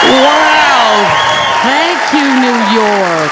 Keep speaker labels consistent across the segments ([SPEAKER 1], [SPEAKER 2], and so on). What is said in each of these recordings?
[SPEAKER 1] Wow. Thank you, New York.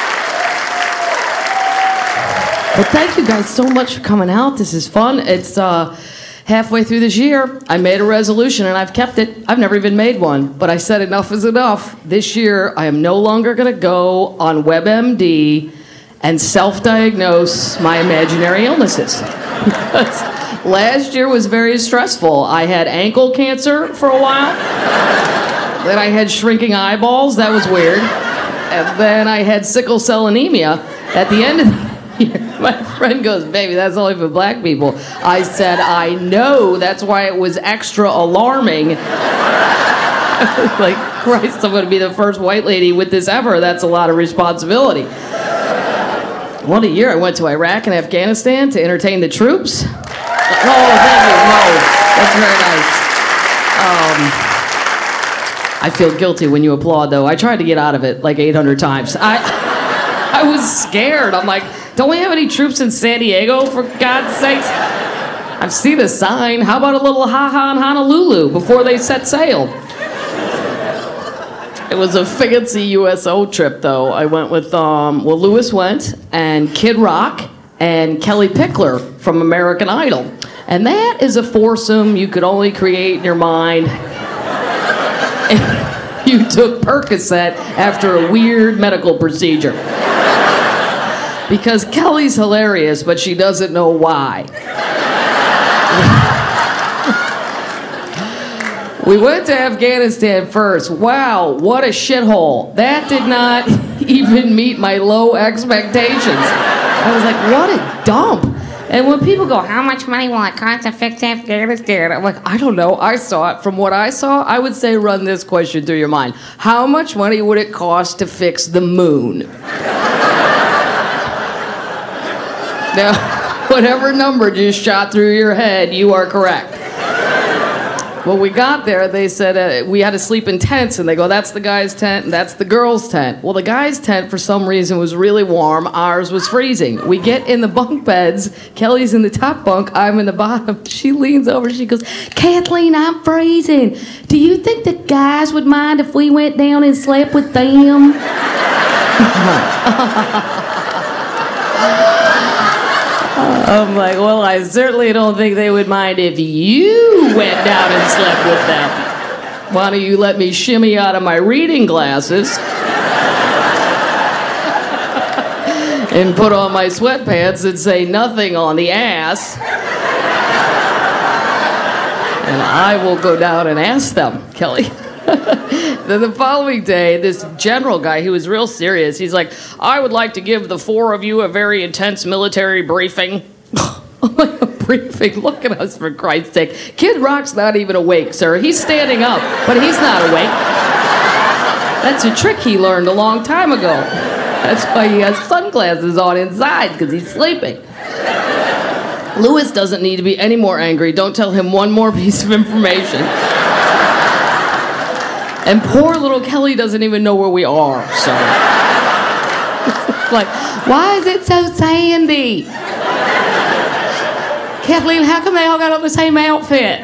[SPEAKER 1] Well, thank you guys so much for coming out. This is fun. It's halfway through this year. I made a resolution, and I've kept it. I've never even made one, but I said enough is enough. This year, I am no longer going to go on WebMD and self-diagnose my imaginary illnesses. Because last year was very stressful. I had ankle cancer for a while. Then I had shrinking eyeballs. That was weird. And then I had sickle cell anemia at the end of the year. My friend goes, baby, that's only for black people. I said, I know. That's why it was extra alarming. I was like, Christ, I'm going to be the first white lady with this ever. That's a lot of responsibility. One a year, I went to Iraq and Afghanistan to entertain the troops. Oh, thank you. No, that's very nice. I feel guilty when you applaud, though. I tried to get out of it like 800 times. I was scared. I'm like, don't we have any troops in San Diego, for God's sakes? I've seen a sign. How about a little ha-ha in Honolulu before they set sail? It was a fancy USO trip, though. I went with, Lewis went, and Kid Rock, and Kelly Pickler from American Idol. And that is a foursome you could only create in your mind if you took Percocet after a weird medical procedure. Because Kelly's hilarious, but she doesn't know why. We went to Afghanistan first. Wow, what a shithole. That did not even meet my low expectations. I was like, what a dump. And when people go, how much money will it cost to fix Afghanistan? I'm like, I don't know. I saw it. From what I saw, I would say run this question through your mind. How much money would it cost to fix the moon? Now, whatever number just shot through your head, you are correct. When we got there, they said we had to sleep in tents, and they go, that's the guy's tent, and that's the girl's tent. Well, the guy's tent, for some reason, was really warm. Ours was freezing. We get in the bunk beds. Kelly's in the top bunk. I'm in the bottom. She leans over. She goes, Kathleen, I'm freezing. Do you think the guys would mind if we went down and slept with them? I'm like, well, I certainly don't think they would mind if you went down and slept with them. Why don't you let me shimmy out of my reading glasses and put on my sweatpants and say nothing on the ass, and I will go down and ask them, Kelly. Then the following day, this general guy, he was real serious. He's like, I would like to give the four of you a very intense military briefing. I'm like, a briefing? Look at us, for Christ's sake. Kid Rock's not even awake, sir. He's standing up, but he's not awake. That's a trick he learned a long time ago. That's why he has sunglasses on inside, because he's sleeping. Lewis doesn't need to be any more angry. Don't tell him one more piece of information. And poor little Kelly doesn't even know where we are, so. It's like, why is it so sandy? Kathleen, how come they all got on the same outfit?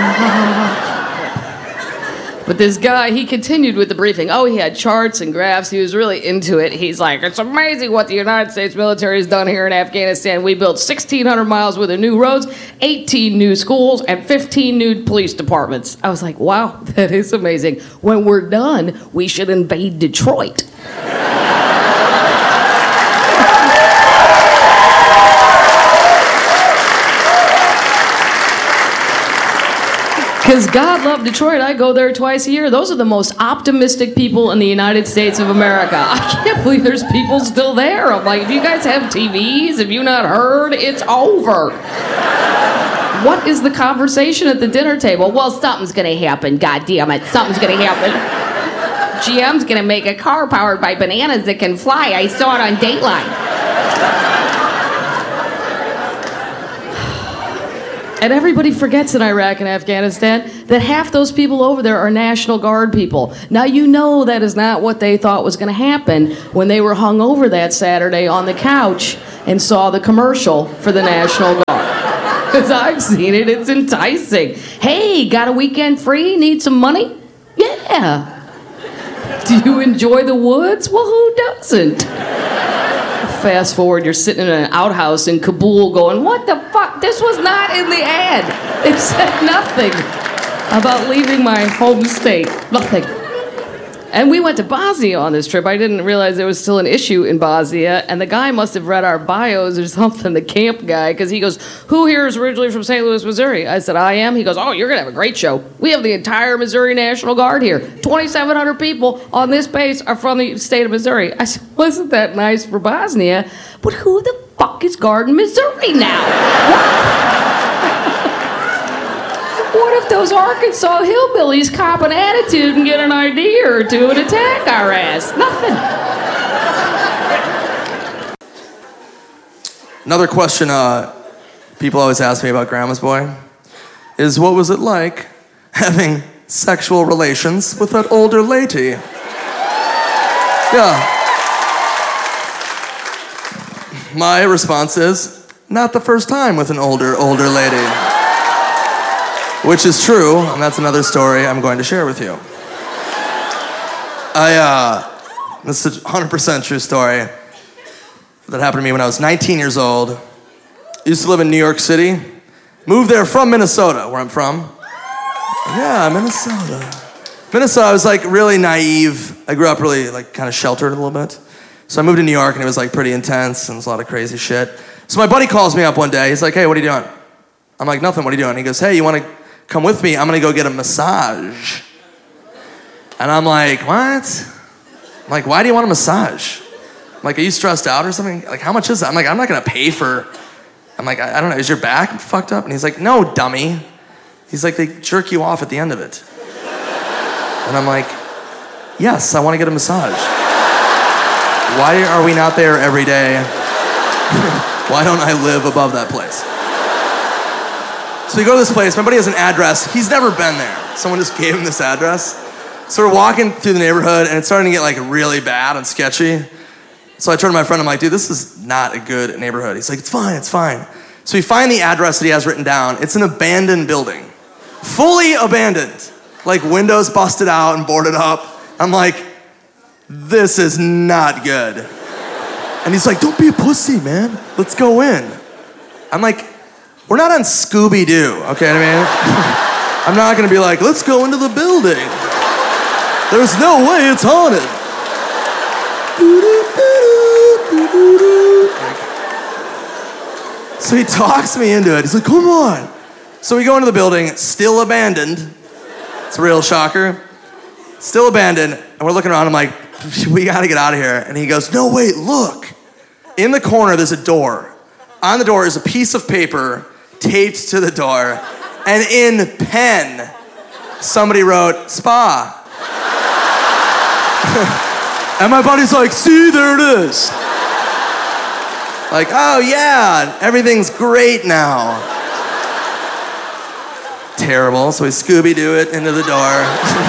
[SPEAKER 1] But this guy, he continued with the briefing. Oh, he had charts and graphs. He was really into it. He's like, it's amazing what the United States military has done here in Afghanistan. We built 1,600 miles worth of new roads, 18 new schools, and 15 new police departments. I was like, wow, that is amazing. When we're done, we should invade Detroit. Because God loved Detroit. I go there twice a year. Those are the most optimistic people in the United States of America. I can't believe there's people still there. I'm like, do you guys have TVs? Have you not heard? It's over. What is the conversation at the dinner table? Well, something's going to happen. God damn it. Something's going to happen. GM's going to make a car powered by bananas that can fly. I saw it on Dateline. And everybody forgets in Iraq and Afghanistan that half those people over there are National Guard people. Now, you know that is not what they thought was going to happen when they were hung over that Saturday on the couch and saw the commercial for the National Guard. Because I've seen it. It's enticing. Hey, got a weekend free? Need some money? Yeah. Do you enjoy the woods? Well, who doesn't? Fast forward, you're sitting in an outhouse in Kabul going, what the fuck? This was not in the ad. It said nothing about leaving my home state. Nothing. And we went to Bosnia on this trip. I didn't realize there was still an issue in Bosnia, and the guy must have read our bios or something, the camp guy, because he goes, who here is originally from St. Louis, Missouri? I said, I am. He goes, oh, you're going to have a great show. We have the entire Missouri National Guard here. 2,700 people on this base are from the state of Missouri. I said, wasn't that nice for Bosnia? But who the fuck is guarding Missouri now? What if those Arkansas hillbillies cop an attitude and get an idea or two and attack our ass? Nothing.
[SPEAKER 2] Another question people always ask me about Grandma's Boy is, what was it like having sexual relations with that older lady? Yeah. My response is, not the first time with an older lady. Which is true, and that's another story I'm going to share with you. This is a 100% true story that happened to me when I was 19 years old. I used to live in New York City. Moved there from Minnesota, where I'm from. Yeah, Minnesota. Minnesota, I was like really naive. I grew up really like kind of sheltered a little bit. So I moved to New York and it was like pretty intense and there's a lot of crazy shit. So my buddy calls me up one day. He's like, hey, what are you doing? I'm like, nothing, what are you doing? He goes, hey, you want to come with me? I'm gonna go get a massage. And I'm like, what? I'm like, why do you want a massage? I'm like, are you stressed out or something? Like, how much is that? I'm like, I'm not gonna pay for, I'm like, I don't know, is your back fucked up? And he's like, no, dummy. He's like, they jerk you off at the end of it. And I'm like, yes, I wanna get a massage. Why are we not there every day? Why don't I live above that place? So we go to this place, my buddy has an address, he's never been there. Someone just gave him this address. So we're walking through the neighborhood and it's starting to get like really bad and sketchy. So I turn to my friend, I'm like, dude, this is not a good neighborhood. He's like, it's fine, it's fine. So we find the address that he has written down. It's an abandoned building. Fully abandoned. Like windows busted out and boarded up. I'm like, this is not good. And he's like, don't be a pussy, man. Let's go in. I'm like, we're not on Scooby-Doo, okay what I mean? I'm not gonna be like, let's go into the building. There's no way it's haunted. So he talks me into it. He's like, come on. So we go into the building, still abandoned. It's a real shocker. Still abandoned, and we're looking around, I'm like, we gotta get out of here. And he goes, no, wait, look. In the corner, there's a door. On the door is a piece of paper taped to the door, and in pen, somebody wrote, spa. And my buddy's like, see, there it is. Like, oh yeah, everything's great now. Terrible, so we Scooby-Doo it into the door.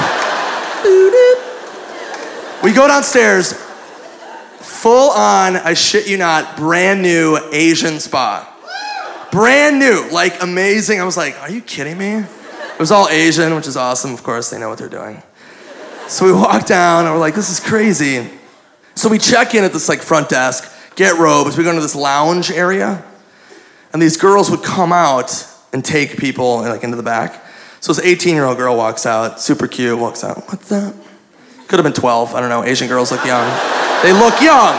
[SPEAKER 2] We go downstairs, full on, I shit you not, brand new Asian spa. Brand new, like amazing. I was like, are you kidding me? It was all Asian, which is awesome. Of course, they know what they're doing. So we walk down and we're like, this is crazy. So we check in at this like front desk, get robes. We go into this lounge area. And these girls would come out and take people like into the back. So this 18-year-old girl walks out, super cute, walks out. What's that? Could have been 12, I don't know. Asian girls look young. They look young.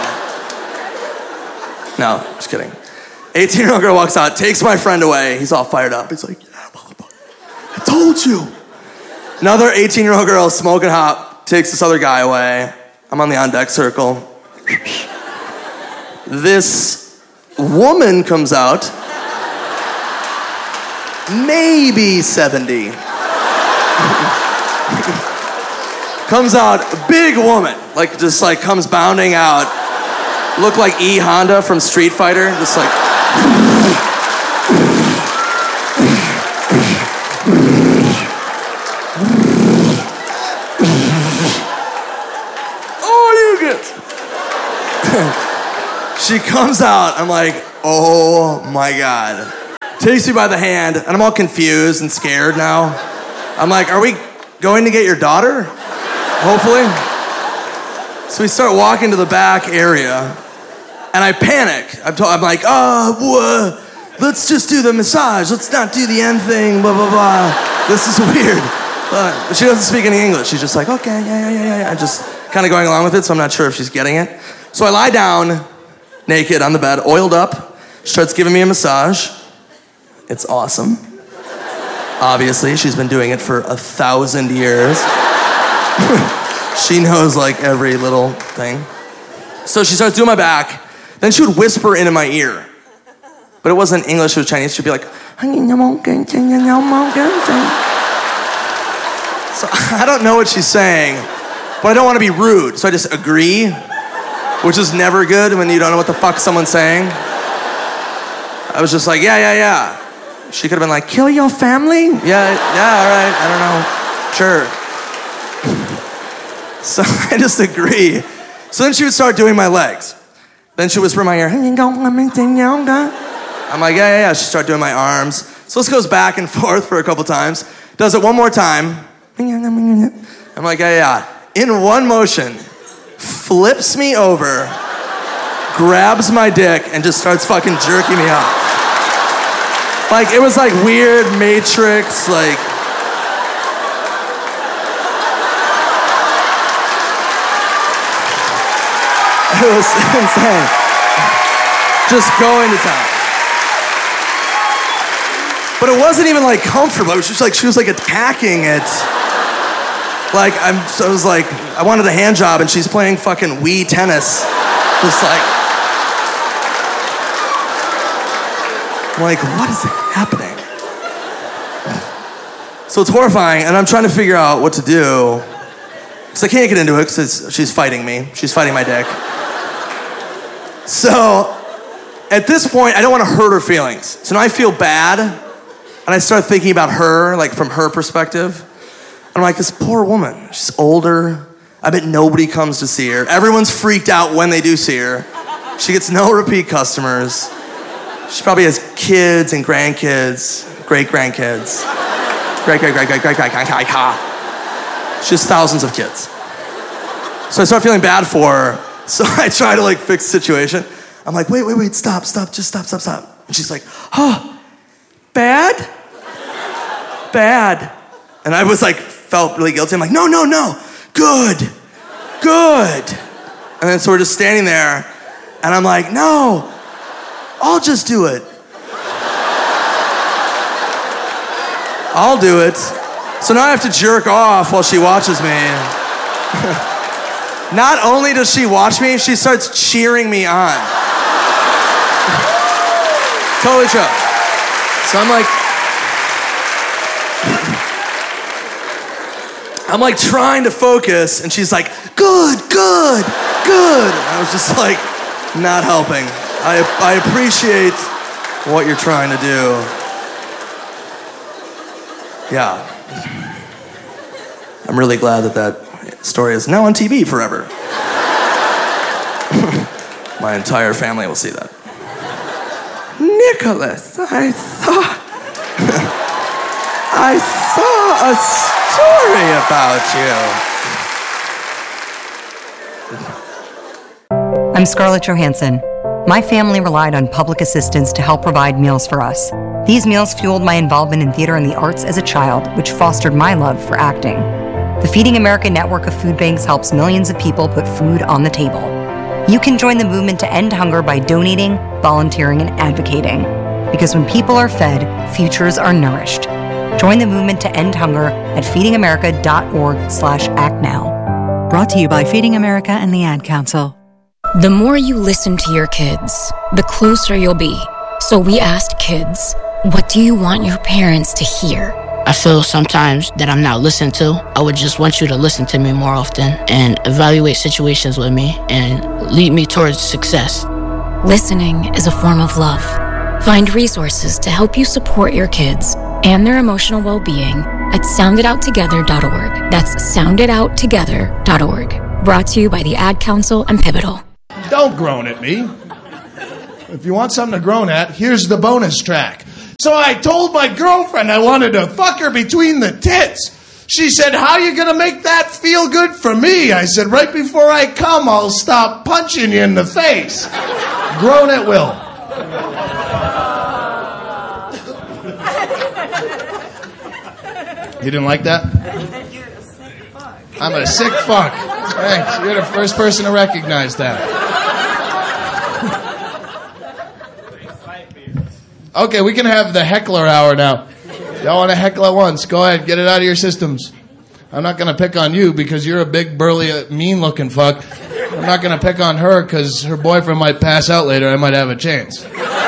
[SPEAKER 2] No, just kidding. 18-year-old girl walks out, takes my friend away. He's all fired up. He's like, yeah, motherfucker. I told you. Another 18-year-old girl smoking hot, takes this other guy away. I'm on the on-deck circle. This woman comes out, maybe 70. Comes out, big woman, like just like comes bounding out. Look like E. Honda from Street Fighter, just like. Oh, you get. She comes out, I'm like, oh my God. Takes me by the hand, and I'm all confused and scared now. I'm like, are we going to get your daughter? Hopefully. So we start walking to the back area, and I panic. I'm like, let's just do the massage. Let's not do the end thing, blah, blah, blah. This is weird. But she doesn't speak any English. She's just like, okay, yeah. Just kind of going along with it, so I'm not sure if she's getting it. So I lie down, naked, on the bed, oiled up. She starts giving me a massage. It's awesome. Obviously, she's been doing it for 1,000 years. She knows, like, every little thing. So she starts doing my back. Then she would whisper into my ear. But it wasn't English, it was Chinese. She'd be like, so I don't know what she's saying, but I don't want to be rude, so I just agree, which is never good when you don't know what the fuck someone's saying. I was just like, yeah. She could have been like, kill your family? Yeah, all right, I don't know, sure. So I just agree. So then she would start doing my legs. Then she would whisper in my ear, I'm like, yeah. She'd start doing my arms. So this goes back and forth for a couple times. Does it one more time. I'm like, yeah. In one motion, flips me over, grabs my dick, and just starts fucking jerking me off. Like, it was like weird Matrix, like... It was insane. Just going to town. But it wasn't even like comfortable. It was just like she was like attacking it. Like I was like, I wanted a hand job and she's playing fucking Wii tennis. Just like, I'm like, what is happening? So it's horrifying, and I'm trying to figure out what to do. Because I can't get into it because she's fighting me. She's fighting my dick. So at this point, I don't want to hurt her feelings. So now I feel bad, and I start thinking about her, like from her perspective. And I'm like, this poor woman, she's older. I bet nobody comes to see her. Everyone's freaked out when they do see her. She gets no repeat customers. She probably has kids and grandkids, great-grandkids. Great. She has thousands of kids. So I start feeling bad for her. So I try to like fix the situation. I'm like, wait, stop, just stop. And she's like, oh, bad? And I was like, felt really guilty. I'm like, no, good. And then so we're just standing there, and I'm like, no, I'll just do it. I'll do it. So now I have to jerk off while she watches me. Not only does she watch me, she starts cheering me on. Totally true. So I'm like trying to focus, and she's like, good. I was just like, not helping. I appreciate what you're trying to do. Yeah. I'm really glad that story is now on TV forever. My entire family will see that. Nicholas, I saw a story about you.
[SPEAKER 3] I'm Scarlett Johansson. My family relied on public assistance to help provide meals for us. These meals fueled my involvement in theater and the arts as a child, which fostered my love for acting. The Feeding America network of food banks helps millions of people put food on the table. You can join the movement to end hunger by donating, volunteering, and advocating. Because when people are fed, futures are nourished. Join the movement to end hunger at feedingamerica.org/actnow.
[SPEAKER 4] Brought to you by Feeding America and the Ad Council.
[SPEAKER 5] The more you listen to your kids, the closer you'll be. So we asked kids, what do you want your parents to hear?
[SPEAKER 6] I feel sometimes that I'm not listened to. I would just want you to listen to me more often and evaluate situations with me and lead me towards success.
[SPEAKER 5] Listening is a form of love. Find resources to help you support your kids and their emotional well-being at sounditouttogether.org. That's sounditouttogether.org. Brought to you by the Ad Council and Pivotal.
[SPEAKER 7] Don't groan at me. If you want something to groan at, here's the bonus track. So I told my girlfriend I wanted to fuck her between the tits. She said, how you going to make that feel good for me? I said, right before I come, I'll stop punching you in the face. Grown at will. You didn't like that? I'm a sick fuck. Thanks. You're the first person to recognize that. Okay, we can have the heckler hour now. Y'all want to heckle at once? Go ahead, get it out of your systems. I'm not going to pick on you because you're a big, burly, mean-looking fuck. I'm not going to pick on her because her boyfriend might pass out later. I might have a chance.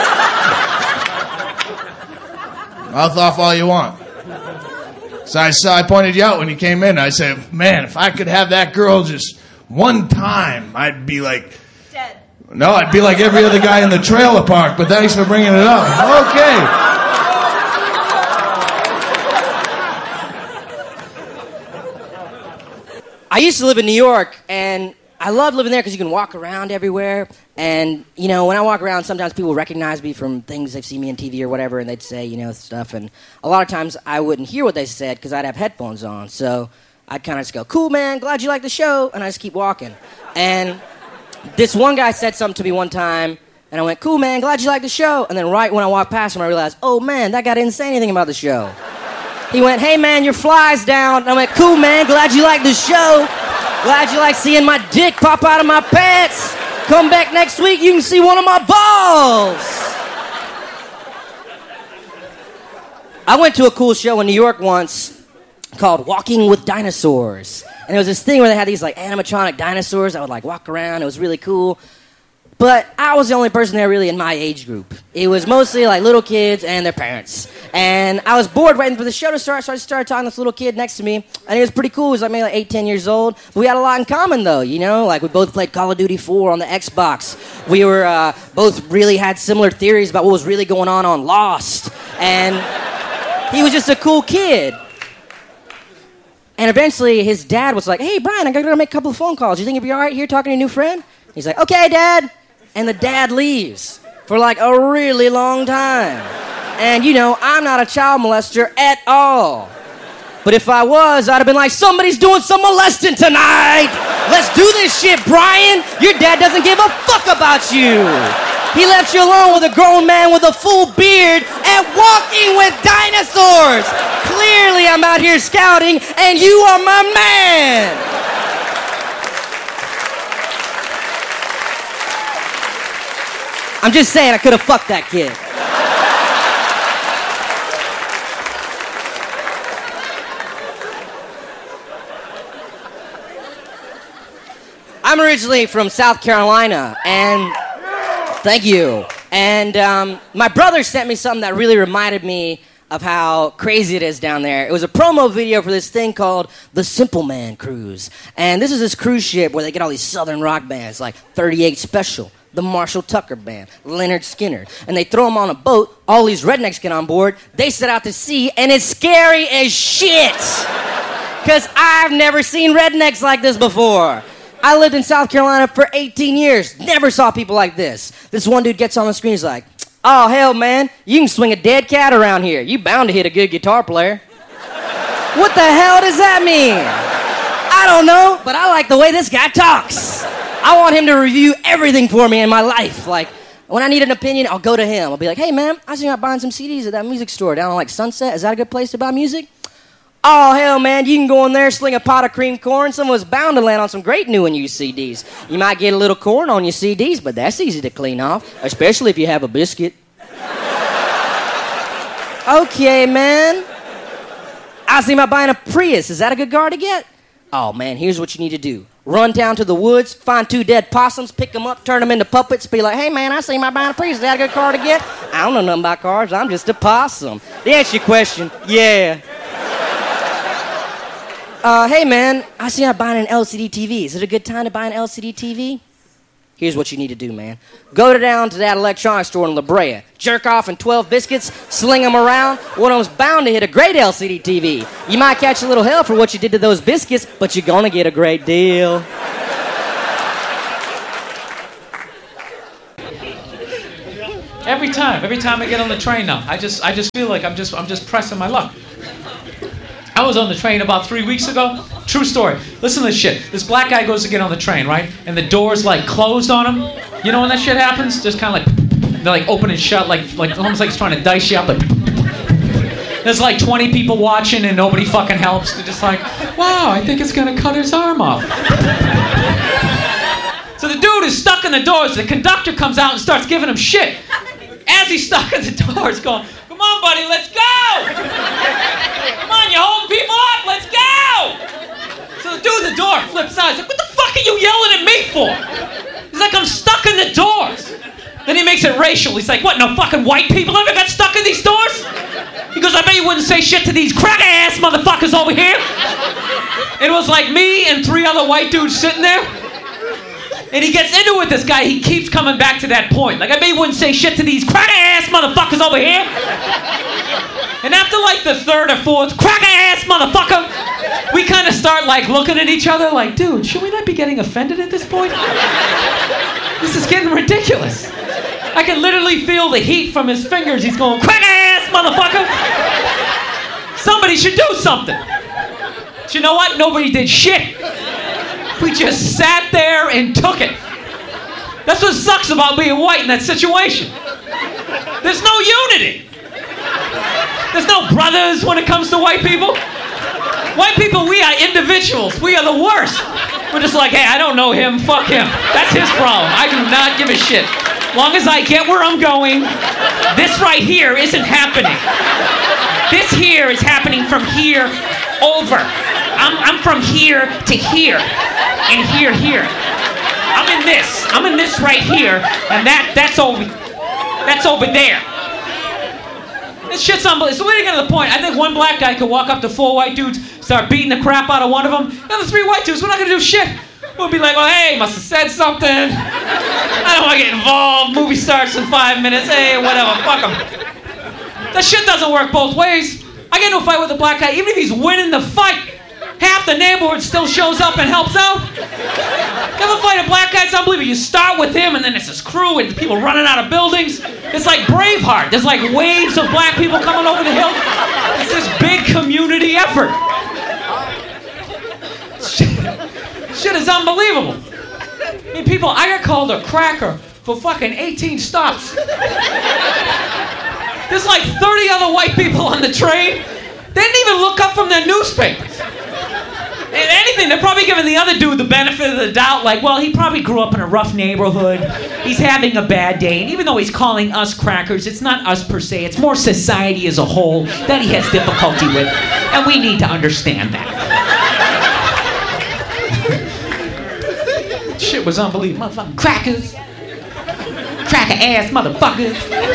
[SPEAKER 7] Mouth off all you want. So I pointed you out when you came in. I said, man, if I could have that girl just one time, I'd be like... Dead. No, I'd be like every other guy in the trailer park, but thanks for bringing it up. Okay.
[SPEAKER 8] I used to live in New York, and I loved living there because you can walk around everywhere. And, you know, when I walk around, sometimes people recognize me from things they've seen me on TV or whatever, and they'd say, you know, stuff. And a lot of times I wouldn't hear what they said because I'd have headphones on. So I'd kind of just go, cool, man, glad you like the show. And I just keep walking. And this one guy said something to me one time, and I went, cool, man, glad you like the show. And then right when I walked past him, I realized, oh, man, that guy didn't say anything about the show. He went, hey, man, your fly's down. And I went, cool, man, glad you like the show. Glad you like seeing my dick pop out of my pants. Come back next week, you can see one of my balls. I went to a cool show in New York once called Walking with Dinosaurs. And it was this thing where they had these like animatronic dinosaurs that would like walk around. It was really cool. But I was the only person there really in my age group. It was mostly like little kids and their parents. And I was bored waiting for the show to start, so I just started talking to this little kid next to me. And he was pretty cool. He was like maybe like 8, 10 years old. But we had a lot in common though, you know? Like we both played Call of Duty 4 on the Xbox. We were both really had similar theories about what was really going on Lost. And he was just a cool kid. And eventually his dad was like, hey, Brian, I gotta make a couple of phone calls. You think you'd be all right here talking to your new friend? He's like, okay, Dad. And the dad leaves for like a really long time. And you know, I'm not a child molester at all. But if I was, I'd have been like, somebody's doing some molesting tonight. Let's do this shit, Brian. Your dad doesn't give a fuck about you. He left you alone with a grown man with a full beard and walking with dinosaurs. Clearly I'm out here scouting and you are my man. I'm just saying I could have fucked that kid. I'm originally from South Carolina, and thank you. And my brother sent me something that really reminded me of how crazy it is down there. It was a promo video for this thing called the Simple Man Cruise. And this is this cruise ship where they get all these southern rock bands like 38 Special, the Marshall Tucker Band, Leonard Skinner. And they throw them on a boat. All these rednecks get on board. They set out to sea, and it's scary as shit. Because I've never seen rednecks like this before. I lived in South Carolina for 18 years. Never saw people like this. This one dude gets on the screen. He's like, oh, hell, man. You can swing a dead cat around here. You bound to hit a good guitar player. What the hell does that mean? I don't know, but I like the way this guy talks. I want him to review everything for me in my life. Like, when I need an opinion, I'll go to him. I'll be like, hey, man, I was thinking about buying some CDs at that music store down on, like, Sunset. Is that a good place to buy music? Oh, hell, man, you can go in there, sling a pot of cream corn. Someone's bound to land on some great new and used CDs. You might get a little corn on your CDs, but that's easy to clean off, especially if you have a biscuit. Okay, man. I was thinking about buying a Prius. Is that a good car to get? Oh, man, here's what you need to do. Run down to the woods, find 2 dead possums, pick them up, turn them into puppets, be like, hey, man, I see my buying a Prius. Is that a good car to get? I don't know nothing about cars. I'm just a possum. To answer your question, yeah. Hey, man, I see I'm buying an LCD TV. Is it a good time to buy an LCD TV? Here's what you need to do, man. Go down to that electronics store in La Brea. Jerk off in 12 biscuits, sling them around. One of them's bound to hit a great LCD TV. You might catch a little hell for what you did to those biscuits, but you're gonna get a great deal.
[SPEAKER 9] Every time I get on the train now, I just feel like I'm just pressing my luck. I was on the train about 3 weeks ago. True story. Listen to this shit. This black guy goes to get on the train, right? And the door's like closed on him. You know when that shit happens? Just kind of like, they're like open and shut, like almost like it's trying to dice you up. Like, there's like 20 people watching and nobody fucking helps. They're just like, wow, I think it's gonna cut his arm off. So the dude is stuck in the doors. The conductor comes out and starts giving him shit. As he's stuck in the doors going, come on, buddy, let's go! Come on, you're holding people up, let's go! So the dude at the door flips out. He's like, what the fuck are you yelling at me for? He's like, I'm stuck in the doors. Then he makes it racial. He's like, what, no fucking white people ever got stuck in these doors? He goes, I bet you wouldn't say shit to these cracker-ass motherfuckers over here. And it was like me and 3 other white dudes sitting there. And he gets into it with this guy. He keeps coming back to that point. Like, I bet you wouldn't say shit to these cracker-ass motherfuckers over here. And after like the 3rd or 4th cracker-ass motherfucker, we kind of start like looking at each other like, dude, should we not be getting offended at this point? This is getting ridiculous. I can literally feel the heat from his fingers. He's going, cracker-ass motherfucker. Somebody should do something. But you know what? Nobody did shit. We just sat there and took it. That's what sucks about being white in that situation. There's no unity. There's no brothers when it comes to white people. White people, we are individuals. We are the worst. We're just like, hey, I don't know him. Fuck him. That's his problem. I do not give a shit. Long as I get where I'm going, this right here isn't happening. This here is happening from here over. I'm from here to here. And here. I'm in this right here, and that's over there. This shit's unbelievable. So we're getting to the point. I think one black guy could walk up to 4 white dudes, start beating the crap out of one of them. The other 3 white dudes, we're not gonna do shit. We'll be like, well, hey, must have said something. I don't want to get involved. Movie starts in 5 minutes. Hey, whatever. Fuck him. That shit doesn't work both ways. I get into a fight with a black guy, even if he's winning the fight. Half the neighborhood still shows up and helps out. You ever fight a black guy? It's unbelievable. You start with him, and then it's this crew, and people running out of buildings. It's like Braveheart. There's like waves of black people coming over the hill. It's this big community effort. Shit is unbelievable. I mean, people, I got called a cracker for fucking 18 stops. There's like 30 other white people on the train. They didn't even look up from their newspapers. If anything, they're probably giving the other dude the benefit of the doubt, like, well, he probably grew up in a rough neighborhood. He's having a bad day. And even though he's calling us crackers, it's not us per se. It's more society as a whole that he has difficulty with. And we need to understand that. Shit was unbelievable. Motherfucking crackers. Cracker-ass motherfuckers.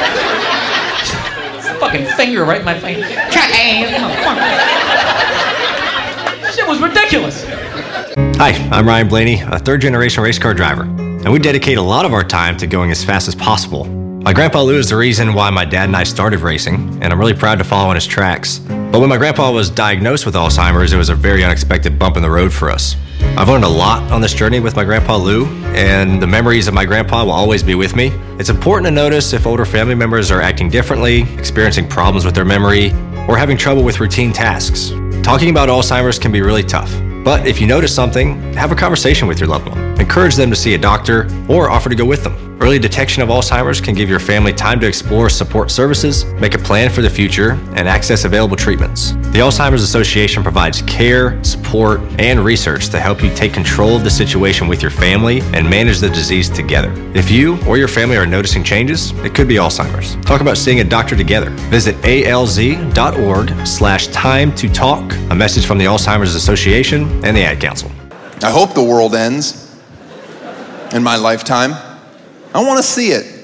[SPEAKER 9] Fucking finger right in my face. Cracker-ass motherfuckers. Shit was ridiculous.
[SPEAKER 10] Hi, I'm Ryan Blaney, a 3rd-generation race car driver, and we dedicate a lot of our time to going as fast as possible. My grandpa Lou is the reason why my dad and I started racing, and I'm really proud to follow in his tracks. But when my grandpa was diagnosed with Alzheimer's, it was a very unexpected bump in the road for us. I've learned a lot on this journey with my grandpa Lou, and the memories of my grandpa will always be with me. It's important to notice if older family members are acting differently, experiencing problems with their memory, or having trouble with routine tasks. Talking about Alzheimer's can be really tough, but if you notice something, have a conversation with your loved one. Encourage them to see a doctor or offer to go with them. Early detection of Alzheimer's can give your family time to explore support services, make a plan for the future, and access available treatments. The Alzheimer's Association provides care, support, and research to help you take control of the situation with your family and manage the disease together. If you or your family are noticing changes, it could be Alzheimer's. Talk about seeing a doctor together. Visit alz.org/time to talk. A message from the Alzheimer's Association and the Ad Council.
[SPEAKER 11] I hope the world ends in my lifetime. I want to see it.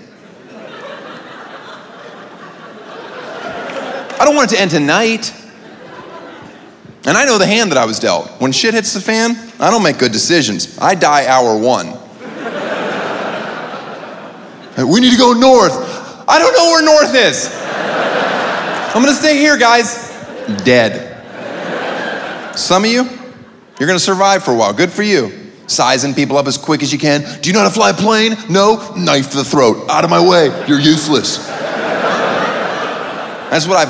[SPEAKER 11] I don't want it to end tonight. And I know the hand that I was dealt. When shit hits the fan, I don't make good decisions. I die hour 1. Hey, we need to go north. I don't know where north is. I'm gonna stay here, guys. Dead. Some of you, you're gonna survive for a while. Good for you. Sizing people up as quick as you can. Do you know how to fly a plane? No? Knife to the throat. Out of my way. You're useless. That's what I've